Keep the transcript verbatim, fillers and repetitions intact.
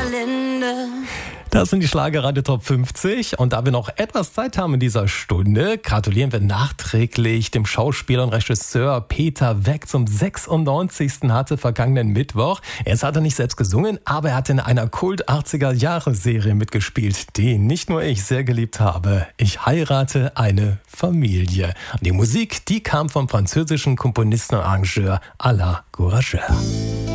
Linde. Das sind die Schlagerradio Top fünfzig und da wir noch etwas Zeit haben in dieser Stunde, gratulieren wir nachträglich dem Schauspieler und Regisseur Peter Weck zum sechsundneunzigsten hatte vergangenen Mittwoch. Jetzt hat er nicht selbst gesungen, aber er hat in einer Kult-achtziger-Jahre-Serie mitgespielt, die nicht nur ich sehr geliebt habe. Ich heirate eine Familie. Und die Musik, die kam vom französischen Komponisten und Arrangeur Alain Gourageur.